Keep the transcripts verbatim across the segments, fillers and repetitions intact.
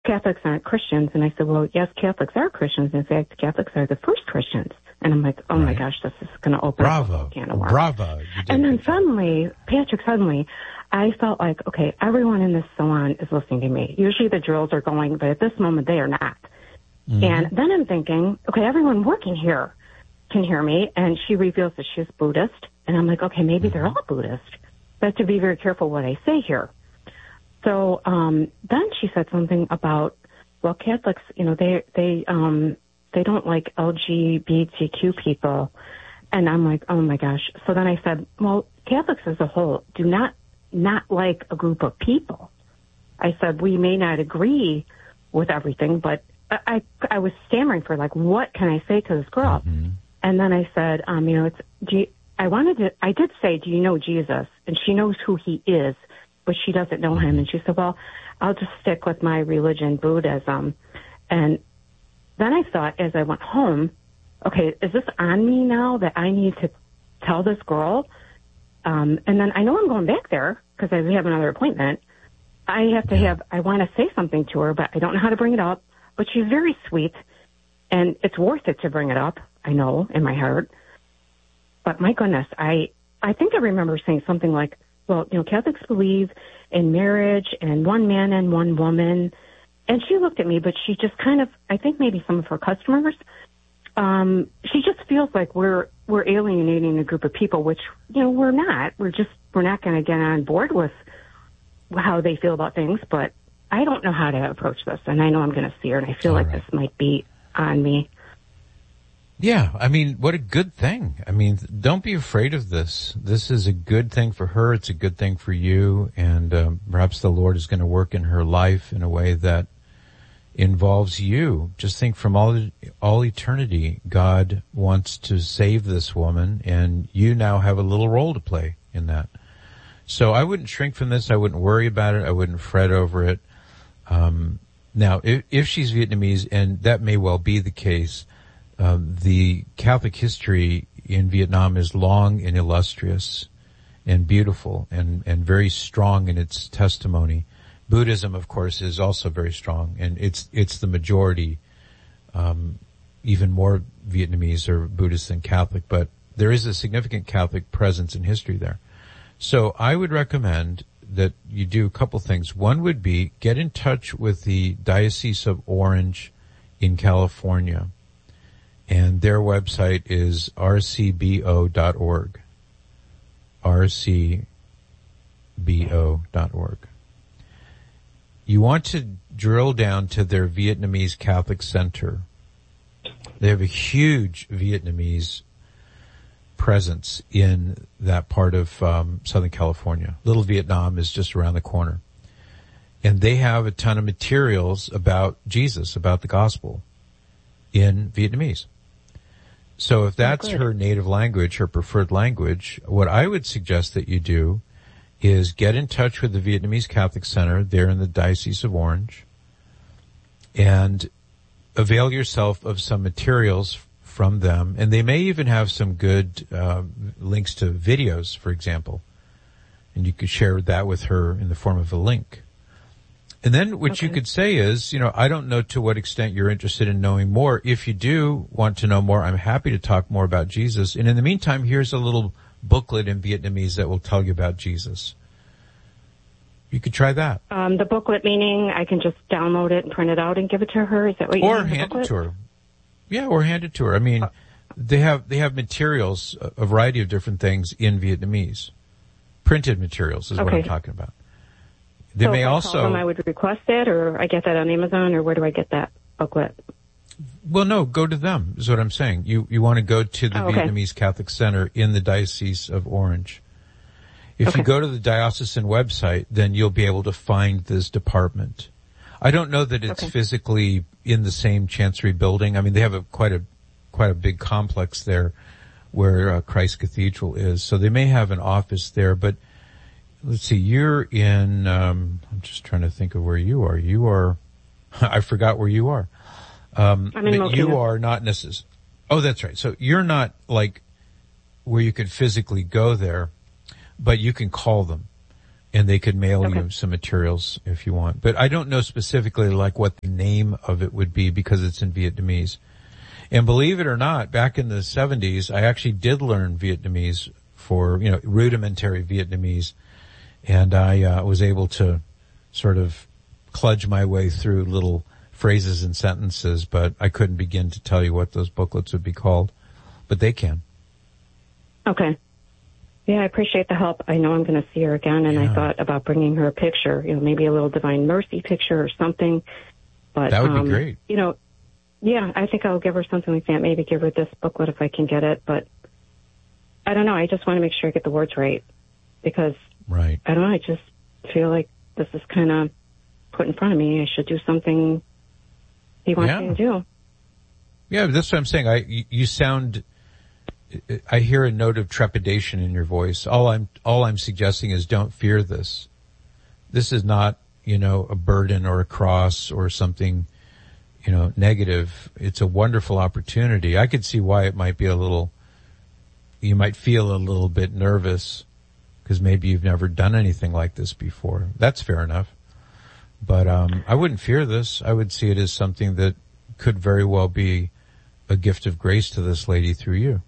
Catholics aren't Christians. And I said, well, yes, Catholics are Christians. In fact, Catholics are the first Christians. And I'm like, oh right. my gosh, this is going to open Bravo. up a can of worms. Bravo. And then suddenly, Patrick, suddenly, I felt like, okay, everyone in this salon is listening to me. Usually the drills are going, but at this moment they are not. Mm-hmm. And then I'm thinking, okay, everyone working here can hear me. And she reveals that she's Buddhist. And I'm like, okay, maybe mm-hmm. they're all Buddhist. But I have to be very careful what I say here. So um, then she said something about, well, Catholics, you know, they they um, they don't like L G B T Q people. And I'm like, oh, my gosh. So then I said, well, Catholics as a whole do not not like a group of people. I said, we may not agree with everything, but I, I, I was stammering for, like, what can I say to this girl? Mm-hmm. And then I said, um, you know, it's, do you, I wanted to, I did say, do you know Jesus? And she knows who he is, but she doesn't know him. And she said, well, I'll just stick with my religion, Buddhism. And then I thought, as I went home, okay, is this on me now that I need to tell this girl? Um, and then I know I'm going back there because I have another appointment. I have to have, I want to say something to her, but I don't know how to bring it up. But she's very sweet, and it's worth it to bring it up, I know, in my heart. But my goodness, I, I think I remember saying something like, well, you know, Catholics believe in marriage and one man and one woman. And she looked at me, but she just kind of, I think maybe some of her customers, um, she just feels like we're, we're alienating a group of people, which, you know, we're not. We're just, we're not going to get on board with how they feel about things, but I don't know how to approach this, and I know I'm going to see her, and I feel All like right. this might be on me. Yeah, I mean, what a good thing. I mean, don't be afraid of this. This is a good thing for her. It's a good thing for you, and um, perhaps the Lord is going to work in her life in a way that involves you. Just think from all all eternity, God wants to save this woman, and you now have a little role to play in that. So I wouldn't shrink from this. I wouldn't worry about it. I wouldn't fret over it. Um, now, if, if she's Vietnamese, and that may well be the case, um, the Catholic history in Vietnam is long and illustrious and beautiful and, and very strong in its testimony. Buddhism, of course, is also very strong, and it's it's the majority. Um, even more Vietnamese are Buddhist than Catholic, but there is a significant Catholic presence in history there. So I would recommend that you do a couple things. One would be get in touch with the Diocese of Orange in California, and their website is r c b o dot org. r c b o dot org. You want to drill down to their Vietnamese Catholic Center. They have a huge Vietnamese presence in that part of um, Southern California. Little Vietnam is just around the corner. And they have a ton of materials about Jesus, about the gospel in Vietnamese. So if that's oh, her native language, her preferred language, what I would suggest that you do is get in touch with the Vietnamese Catholic Center there in the Diocese of Orange and avail yourself of some materials from them. And they may even have some good uh, links to videos, for example. And you could share that with her in the form of a link. And then what okay. you could say is, you know, I don't know to what extent you're interested in knowing more. If you do want to know more, I'm happy to talk more about Jesus. And in the meantime, here's a little booklet in Vietnamese that will tell you about Jesus. You could try that. Um, the booklet meaning I can just download it and print it out and give it to her? Is that what you mean? Or hand it to her. Yeah, or hand it to her. I mean, uh, they have they have materials, a variety of different things in Vietnamese. Printed materials is okay. what I'm talking about. They so may if I also. Call them, I would request it, or I get that on Amazon, or where do I get that booklet? Well, no, go to them is what I'm saying. You you want to go to the oh, okay. Vietnamese Catholic Center in the Diocese of Orange. If okay. you go to the diocesan website, then you'll be able to find this department. I don't know that it's okay. physically in the same Chancery building. I mean, they have a quite a quite a big complex there where uh, Christ Cathedral is, so they may have an office there. But let's see, you're in. Um, I'm just trying to think of where you are. You are. I forgot where you are. Um, I'm in but you are not necessarily. Oh, that's right. So you're not like where you could physically go there, but you can call them. and they could mail Okay. you some materials if you want. But I don't know specifically like what the name of it would be because it's in Vietnamese. And believe it or not, back in the seventies, I actually did learn Vietnamese for, you know, rudimentary Vietnamese. And I uh, was able to sort of kludge my way through little phrases and sentences, but I couldn't begin to tell you what those booklets would be called. But they can. Okay. Yeah, I appreciate the help. I know I'm going to see her again, and Yeah. I thought about bringing her a picture, you know, maybe a little Divine Mercy picture or something. But That would um, be great. You know, yeah, I think I'll give her something like that. Maybe give her this booklet if I can get it. But I don't know. I just want to make sure I get the words right because Right. I don't know. I just feel like this is kind of put in front of me. I should do something he wants Yeah. me to do. Yeah, that's what I'm saying. I, you, you sound, I hear a note of trepidation in your voice. All I'm, all I'm suggesting is don't fear this. This is not, you know, a burden or a cross or something, you know, negative. It's a wonderful opportunity. I could see why it might be a little, you might feel a little bit nervous because maybe you've never done anything like this before. That's fair enough. But, um, I wouldn't fear this. I would see it as something that could very well be a gift of grace to this lady through you.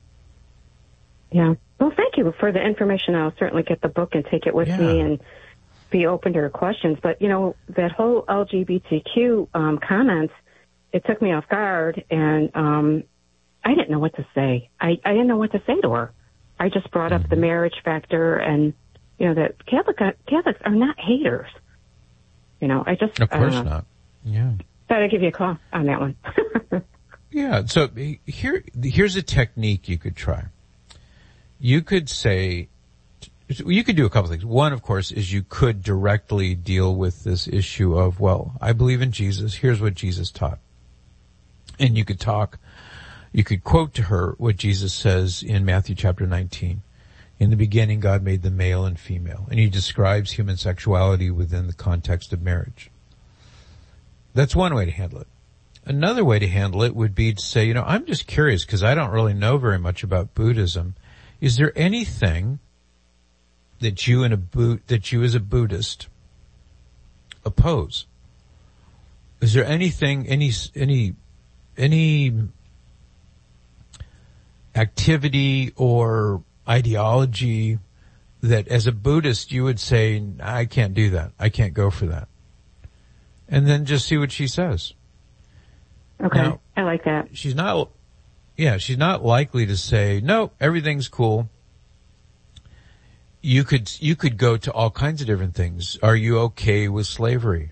Yeah. Well, thank you for the information. I'll certainly get the book and take it with Yeah. me and be open to her questions. But, you know, that whole L G B T Q um, comments, it took me off guard, and um, I didn't know what to say. I, I didn't know what to say to her. I just brought Mm-hmm. up the marriage factor and, you know, that Catholic, Catholics are not haters. You know, I just... Of course uh, not. Yeah. Thought I'd give you a call on that one. Yeah. So here, here's a technique you could try. You could say, you could do a couple things. One, of course, is you could directly deal with this issue of, well, I believe in Jesus. Here's what Jesus taught. And you could talk, you could quote to her what Jesus says in Matthew chapter nineteen. In the beginning, God made them male and female. And he describes human sexuality within the context of marriage. That's one way to handle it. Another way to handle it would be to say, you know, I'm just curious because I don't really know very much about Buddhism. Is there anything that you in a Bu- that you as a Buddhist oppose? Is there anything, any, any, any activity or ideology that as a Buddhist you would say, I can't do that. I can't go for that. And then just see what she says. Okay. Now, I like that. She's not, yeah, she's not likely to say, no, everything's cool. You could, you could go to all kinds of different things. Are you okay with slavery?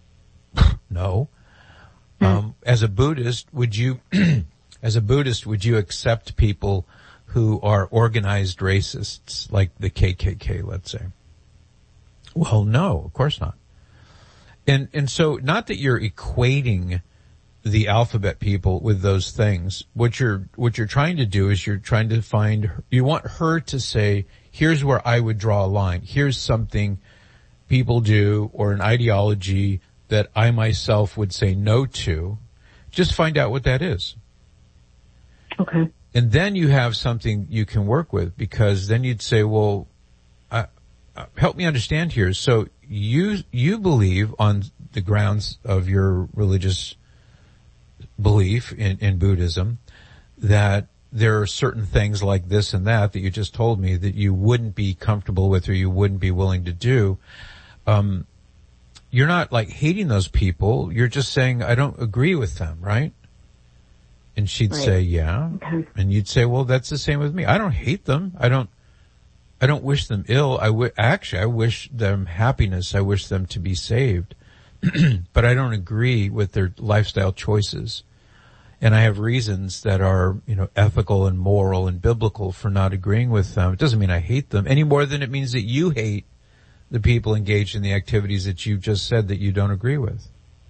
No. Hmm. Um, as a Buddhist, would you, as a Buddhist, would you accept people who are organized racists like the K K K, let's say? Well, no, of course not. And, and so not that you're equating the alphabet people with those things. What you're, what you're trying to do is you're trying to find, you want her to say, here's where I would draw a line. Here's something people do or an ideology that I myself would say no to. Just find out what that is. Okay. And then you have something you can work with because then you'd say, well, uh, uh, help me understand here. So you, you believe on the grounds of your religious belief in, in Buddhism that there are certain things like this and that that you just told me that you wouldn't be comfortable with or you wouldn't be willing to do. Um, you're not like hating those people. You're just saying, I don't agree with them, right? And she'd Right. say, yeah. Okay. And you'd say, well, that's the same with me. I don't hate them. I don't, I don't wish them ill. I w- actually, I wish them happiness. I wish them to be saved. But I don't agree with their lifestyle choices. And I have reasons that are, you know, ethical and moral and biblical for not agreeing with them. It doesn't mean I hate them any more than it means that you hate the people engaged in the activities that you just said that you don't agree with.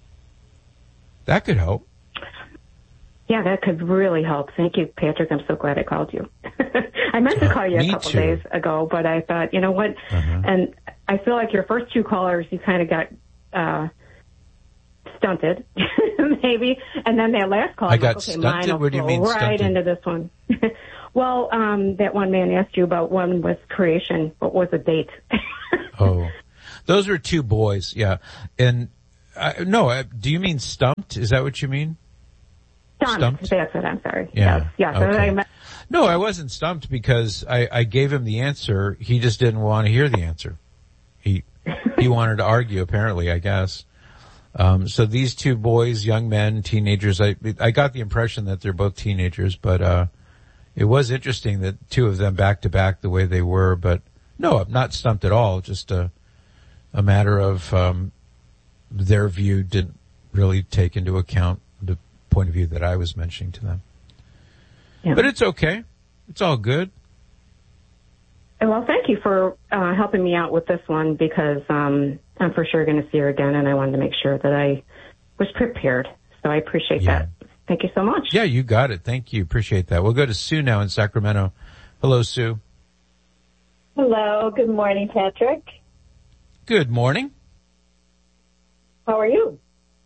That could help. Yeah, that could really help. Thank you, Patrick. I'm so glad I called you. I meant to call you Me a couple too. days ago, but I thought, you know what? Uh-huh. And I feel like your first two callers, you kind of got uh stunted, maybe. And then that last call, I I'm got like, okay, stunted? mine will What do you flow mean right stunted? into this one. Well, um, that one man asked you about when was creation. What was the date? Oh, Those were two boys, yeah. And, uh, no, uh, do you mean stumped? Is that what you mean? Stumped. stumped? That's what I'm sorry. Yeah. Yes. yes okay. I meant- no, I wasn't stumped because I, I gave him the answer. He just didn't want to hear the answer. He, he wanted to argue, apparently, I guess. Um, so these two boys, young men, teenagers, I, I got the impression that they're both teenagers, but, uh, it was interesting that two of them back to back the way they were, but no, I'm not stumped at all. Just a, a matter of, um, their view didn't really take into account the point of view that I was mentioning to them. Yeah. But it's okay. It's all good. Well, thank you for uh, helping me out with this one because um, I'm for sure going to see her again, and I wanted to make sure that I was prepared. So I appreciate yeah. that. Thank you so much. Yeah, you got it. Thank you. Appreciate that. We'll go to Sue now in Sacramento. Hello, Sue. Hello. Good morning, Patrick. Good morning. How are you?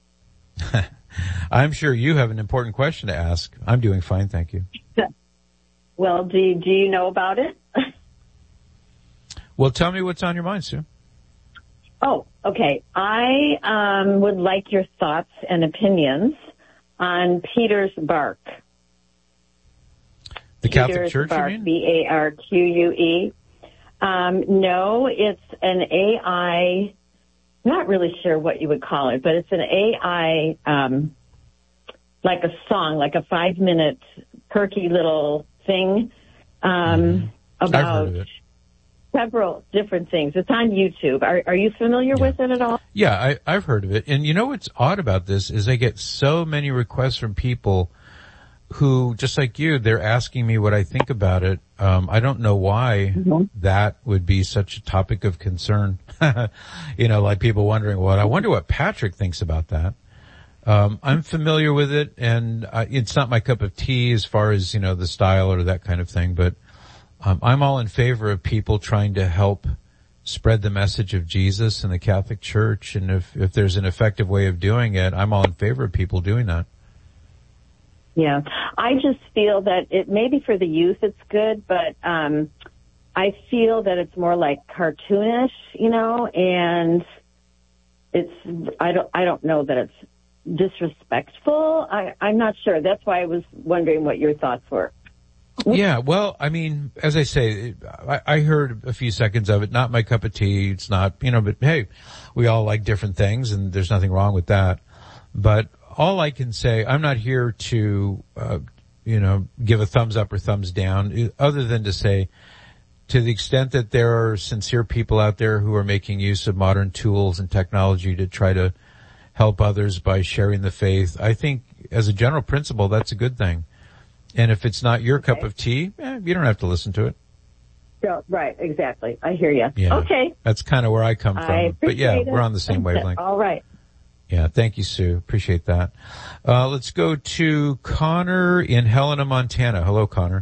I'm sure you have an important question to ask. I'm doing fine, thank you. Well, do you, do you know about it? Well, tell me what's on your mind, Sue. Oh, okay. I um, would like your thoughts and opinions on Peter's Bark. The Catholic Peter's Church, Bark, you mean? B A R Q U E. Um, no, it's an A I, not really sure what you would call it, but it's an A I, um, like a song, like a five-minute perky little thing um, mm-hmm. about... I've heard of it. Several different things. It's on YouTube. Are, are you familiar yeah. with it at all? Yeah, I, I've heard of it. And you know what's odd about this is I get so many requests from people who, just like you, they're asking me what I think about it. Um, I don't know why mm-hmm. that would be such a topic of concern. You know, like people wondering, well, I wonder what Patrick thinks about that. Um, I'm familiar with it, and uh, it's not my cup of tea as far as, you know, the style or that kind of thing, but Um, I'm all in favor of people trying to help spread the message of Jesus in the Catholic Church. And if, if there's an effective way of doing it, I'm all in favor of people doing that. Yeah. I just feel that it maybe for the youth it's good, but um, I feel that it's more like cartoonish, you know, and it's, I don't, I don't know that it's disrespectful. I, I'm not sure. That's why I was wondering what your thoughts were. Yeah, well, I mean, as I say, I, I heard a few seconds of it. Not my cup of tea. It's not, you know, but hey, we all like different things, and there's nothing wrong with that. But all I can say, I'm not here to, uh, you know, give a thumbs up or thumbs down, other than to say, to the extent that there are sincere people out there who are making use of modern tools and technology to try to help others by sharing the faith, I think, as a general principle, that's a good thing. And if it's not your okay. cup of tea, eh, you don't have to listen to it. Yeah, right, exactly. I hear you. Yeah, okay. That's kind of where I come from. I but yeah, it. we're on the same wavelength. All right. Yeah, thank you, Sue. Appreciate that. Uh, let's go to Connor in Helena, Montana. Hello, Connor.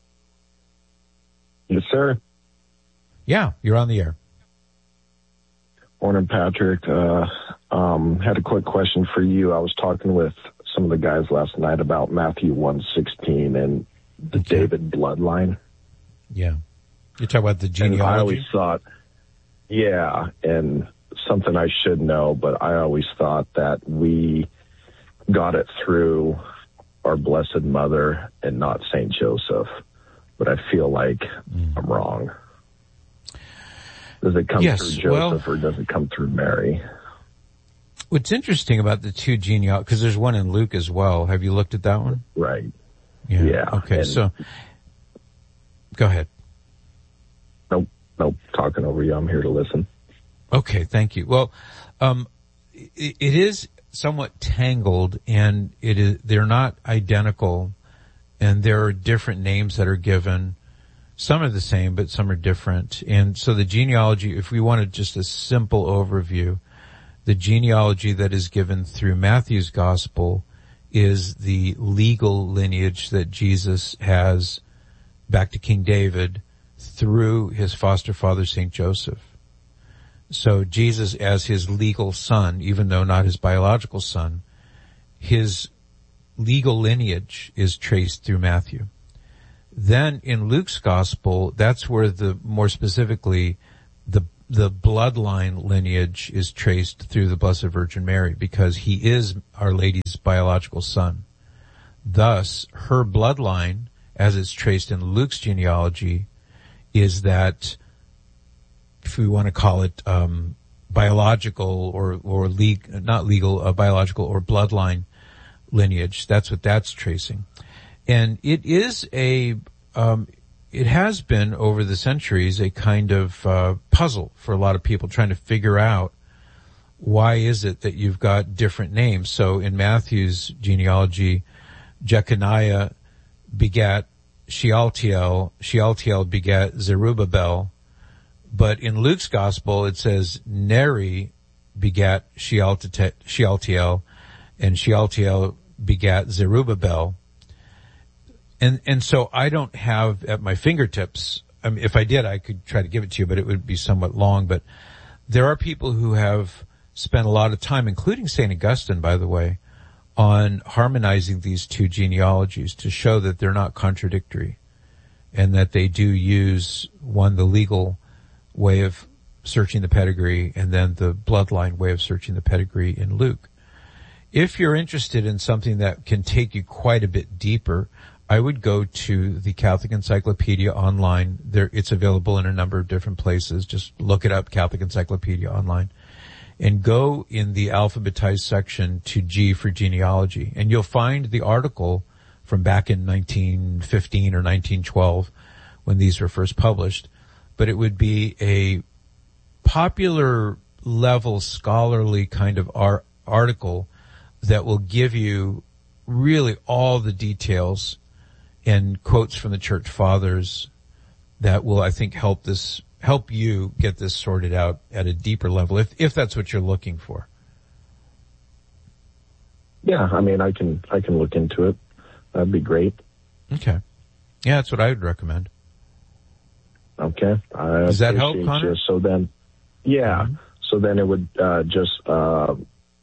Yes, sir. Yeah, you're on the air. Morning, Patrick. Uh, um, had a quick question for you. I was talking with some of the guys last night about Matthew one sixteen and the okay. David bloodline. Yeah. You're talking about the genealogy? And I always thought, yeah, and something I should know, but I always thought that we got it through our Blessed Mother and not Saint Joseph. But I feel like mm. I'm wrong. Does it come yes, through Joseph well, or does it come through Mary? What's interesting about the two genealogies, because there's one in Luke as well. Have you looked at that one? Right. Yeah. yeah. Okay, and so go ahead. Nope, nope, talking over you. I'm here to listen. Okay, thank you. Well, um, it, it is somewhat tangled, and it is, they're not identical, and there are different names that are given. Some are the same, but some are different. And so the genealogy, if we wanted just a simple overview, the genealogy that is given through Matthew's gospel is the legal lineage that Jesus has back to King David through his foster father, Saint Joseph. So Jesus as his legal son, even though not his biological son, his legal lineage is traced through Matthew. Then in Luke's gospel, that's where the, more specifically, the the bloodline lineage is traced through the Blessed Virgin Mary because he is Our Lady's biological son. Thus, her bloodline, as it's traced in Luke's genealogy, is that, if we want to call it um, biological or or legal, not legal, uh, biological or bloodline lineage. That's what that's tracing, and it is a. Um, it has been over the centuries a kind of uh, puzzle for a lot of people trying to figure out why is it that you've got different names. So in Matthew's genealogy, Jeconiah begat Shealtiel, Shealtiel begat Zerubbabel, but in Luke's gospel it says Neri begat Shealtiel, and Shealtiel begat Zerubbabel. And, and so I don't have at my fingertips, I mean, if I did, I could try to give it to you, but it would be somewhat long. But there are people who have spent a lot of time, including Saint Augustine, by the way, on harmonizing these two genealogies to show that they're not contradictory and that they do use one, the legal way of searching the pedigree, and then the bloodline way of searching the pedigree in Luke. If you're interested in something that can take you quite a bit deeper, I would go to the Catholic Encyclopedia online. There, it's available in a number of different places. Just look it up, Catholic Encyclopedia online, and go in the alphabetized section to G for genealogy, and you'll find the article from back in nineteen fifteen or nineteen twelve when these were first published. But it would be a popular level scholarly kind of ar- article that will give you really all the details and quotes from the church fathers that will, I think, help this, help you get this sorted out at a deeper level, if, if that's what you're looking for. Yeah, I mean, I can, I can look into it. That'd be great. Okay. Yeah, that's what I would recommend. Okay. I Does that help, Connor? You. So then, yeah, mm-hmm. so then it would, uh, just, uh,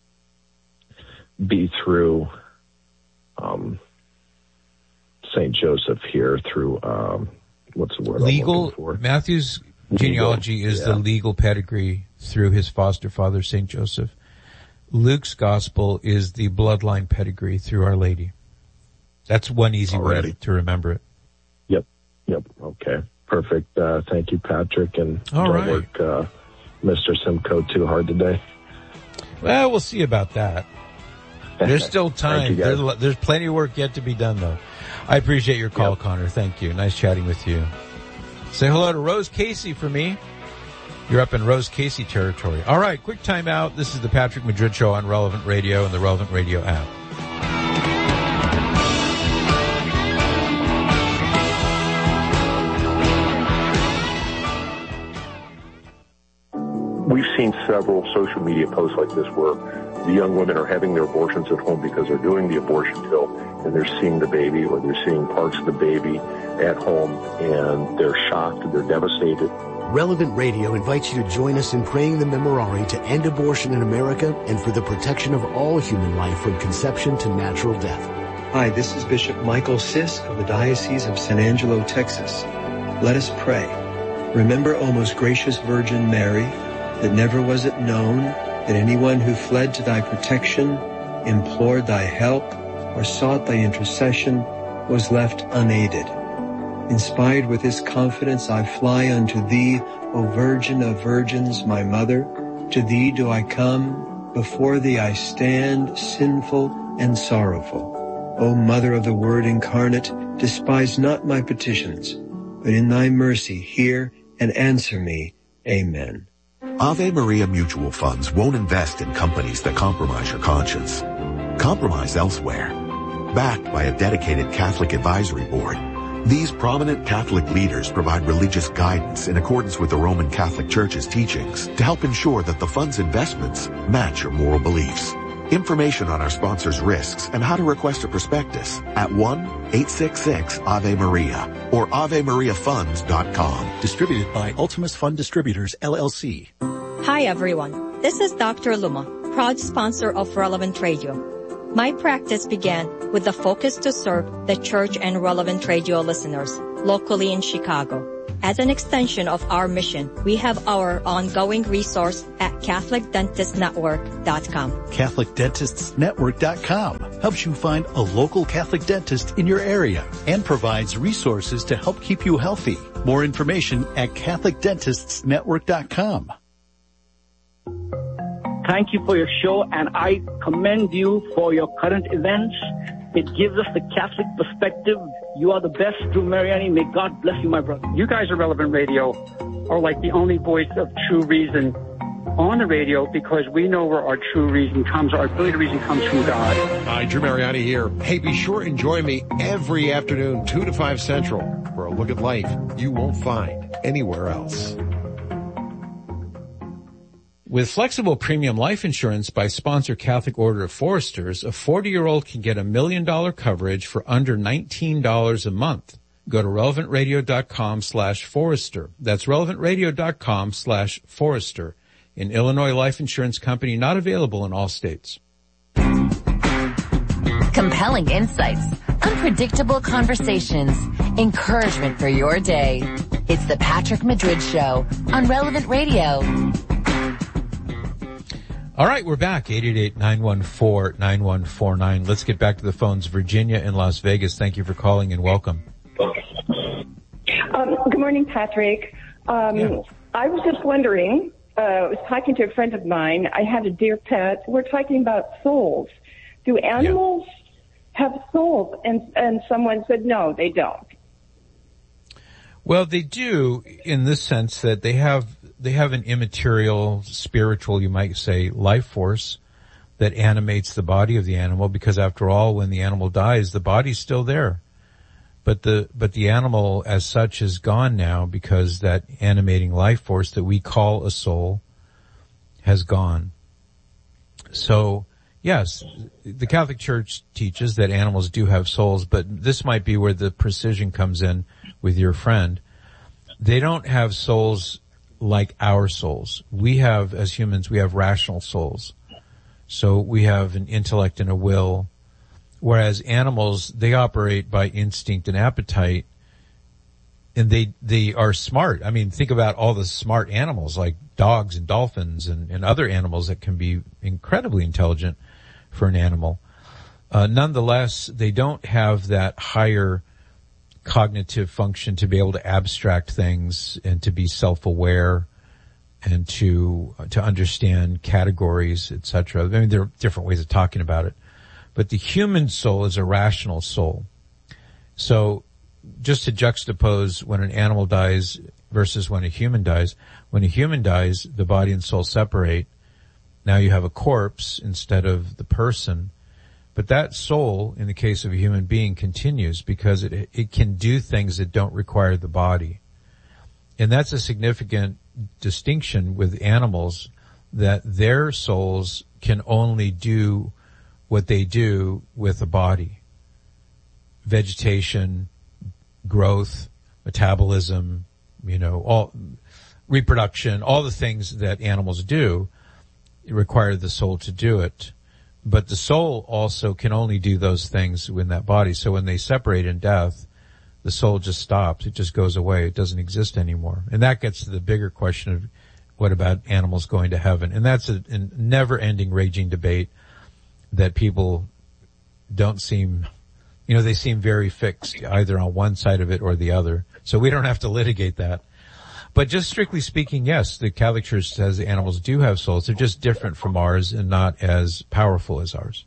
be through, um, Saint Joseph here through, um, what's the word legal, I'm looking for? Matthew's genealogy legal, is yeah. the legal pedigree through his foster father, Saint Joseph. Luke's gospel is the bloodline pedigree through Our Lady. That's one easy Already. way to remember it. Yep. Yep. Okay. Perfect. Uh, thank you, Patrick. And All don't right. work, uh, Mister Simcoe too hard today. Well, we'll see about that. There's still time. There's, there's plenty of work yet to be done, though. I appreciate your call, yep. Connor. Thank you. Nice chatting with you. Say hello to Rose Casey for me. You're up in Rose Casey territory. All right, quick time out. This is the Patrick Madrid Show on Relevant Radio and the Relevant Radio app. We've seen several social media posts like this where the young women are having their abortions at home because they're doing the abortion pill and they're seeing the baby or they're seeing parts of the baby at home and they're shocked and they're devastated. Relevant Radio invites you to join us in praying the Memorare to end abortion in America and for the protection of all human life from conception to natural death. Hi, this is Bishop Michael Sisk of the Diocese of San Angelo, Texas. Let us pray. Remember, O most gracious Virgin Mary, that never was it known that anyone who fled to thy protection, implored thy help, or sought thy intercession was left unaided. Inspired with this confidence, I fly unto thee, O Virgin of Virgins, my mother. To thee do I come, before thee I stand, sinful and sorrowful. O Mother of the Word incarnate, despise not my petitions, but in thy mercy hear and answer me. Amen. Ave Maria Mutual Funds won't invest in companies that compromise your conscience. Compromise elsewhere. Backed by a dedicated Catholic advisory board, these prominent Catholic leaders provide religious guidance in accordance with the Roman Catholic Church's teachings to help ensure that the fund's investments match your moral beliefs. Information on our sponsors' risks and how to request a prospectus at one eight six six Ave Maria or ave maria funds dot com. Distributed by Ultimus Fund Distributors, L L C. Hi, everyone. This is Doctor Luma, proud sponsor of Relevant Radio. My practice began with the focus to serve the church and Relevant Radio listeners locally in Chicago. As an extension of our mission, we have our ongoing resource at Catholic Dentist Network dot com. Catholic Dentists Network dot com helps you find a local Catholic dentist in your area and provides resources to help keep you healthy. More information at Catholic Dentists Network dot com. Thank you for your show, and I commend you for your current events. It gives us the Catholic perspective. You are the best, Drew Mariani. May God bless you, my brother. You guys at Relevant Radio are like the only voice of true reason on the radio, because we know where our true reason comes. Our ability to reason comes from God. Hi, Drew Mariani here. Hey, be sure and join me every afternoon, two to five Central, for a look at life you won't find anywhere else. With flexible premium life insurance by sponsor Catholic Order of Foresters, a forty-year-old can get a million dollar coverage for under nineteen dollars a month. Go to relevant radio dot com slash Forester. That's relevant radio dot com slash Forester. An Illinois life insurance company not available in all states. Compelling insights, unpredictable conversations, encouragement for your day. It's the Patrick Madrid Show on Relevant Radio. All right, we're back. eight eight eight, nine one four, nine one four nine. Let's get back to the phones. Virginia in Las Vegas. Thank you for calling and welcome. Um, good morning, Patrick. Um, yeah. I was just wondering, uh, I was talking to a friend of mine. I had a dear pet. We're talking about souls. Do animals yeah. have souls? And, and someone said, no, they don't. Well, they do in the sense that they have They have an immaterial, spiritual, you might say, life force that animates the body of the animal, because after all, when the animal dies, the body's still there. But the, but the animal as such is gone now, because that animating life force that we call a soul has gone. So, yes, the Catholic Church teaches that animals do have souls, but this might be where the precision comes in with your friend. They don't have souls like our souls. We have, as humans, we have rational souls. So we have an intellect and a will, whereas animals, they operate by instinct and appetite, and they, they are smart. I mean, think about all the smart animals like dogs and dolphins and, and other animals that can be incredibly intelligent for an animal. Uh, nonetheless, they don't have that higher cognitive function to be able to abstract things and to be self-aware and to to understand categories, et cetera. I mean, there are different ways of talking about it. But the human soul is a rational soul. So just to juxtapose when an animal dies versus when a human dies, when a human dies, the body and soul separate. Now you have a corpse instead of the person. But that soul, in the case of a human being, continues because it it can do things that don't require the body. And that's a significant distinction with animals, that their souls can only do what they do with a body. Vegetation, growth, metabolism, you know, all reproduction, all the things that animals do require the soul to do it. But the soul also can only do those things in that body. So when they separate in death, the soul just stops. It just goes away. It doesn't exist anymore. And that gets to the bigger question of what about animals going to heaven? And that's a, a never-ending raging debate that people don't seem, you know, they seem very fixed either on one side of it or the other. So we don't have to litigate that. But just strictly speaking, yes, the Catholic Church says animals do have souls. They're just different from ours and not as powerful as ours.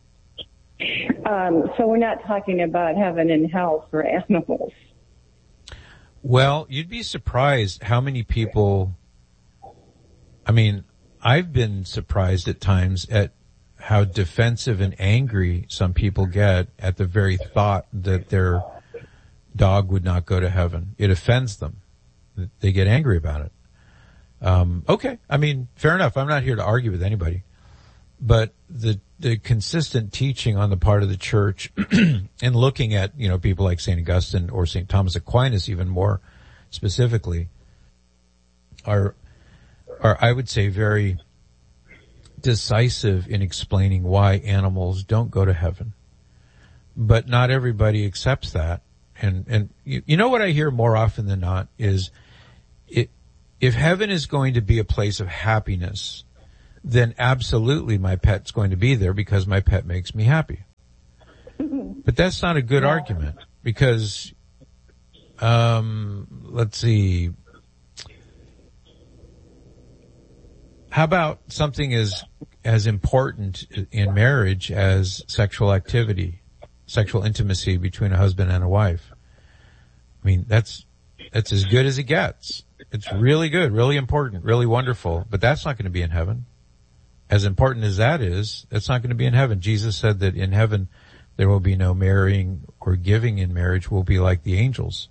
Um, so we're not talking about heaven and hell for animals. Well, you'd be surprised how many people, I mean, I've been surprised at times at how defensive and angry some people get at the very thought that their dog would not go to heaven. It offends them. They get angry about it. Um, okay. I mean, fair enough. I'm not here to argue with anybody. But the, the consistent teaching on the part of the church and looking at, you know, people like Saint Augustine or Saint Thomas Aquinas even more specifically are, are, I would say, very decisive in explaining why animals don't go to heaven. But not everybody accepts that. And, and you, you know what I hear more often than not is it, if heaven is going to be a place of happiness, then absolutely my pet's going to be there because my pet makes me happy. But that's not a good yeah. argument because, um, let's see. How about something as, as important in marriage as sexual activity, sexual intimacy between a husband and a wife? I mean, that's, that's as good as it gets. It's really good, really important, really wonderful, but that's not going to be in heaven. As important as that is, that's not going to be in heaven. Jesus said that in heaven there will be no marrying or giving in marriage, will be like the angels.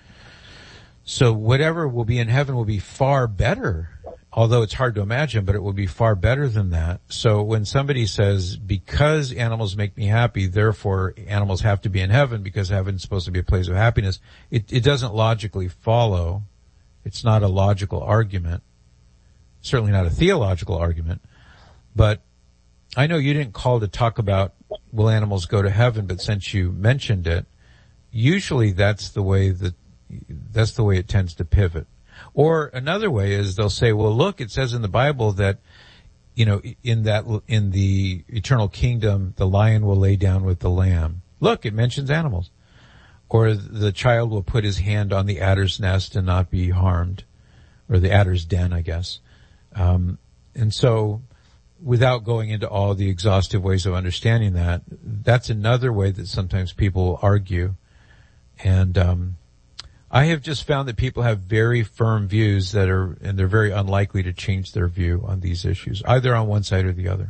So whatever will be in heaven will be far better, although it's hard to imagine, but it will be far better than that. So when somebody says, because animals make me happy, therefore animals have to be in heaven because heaven's supposed to be a place of happiness, it, it doesn't logically follow. It's not a logical argument. Certainly not a theological argument. But I know you didn't call to talk about will animals go to heaven, but since you mentioned it, usually that's the way that, that's the way it tends to pivot. Or another way is they'll say, well, look, it says in the Bible that, you know, in that, in the eternal kingdom, the lion will lay down with the lamb. Look, it mentions animals. Or the child will put his hand on the adder's nest and not be harmed. Or the adder's den, I guess. Um, and so, without going into all the exhaustive ways of understanding that, that's another way that sometimes people argue. And, um, I have just found that people have very firm views that are, and they're very unlikely to change their view on these issues, either on one side or the other.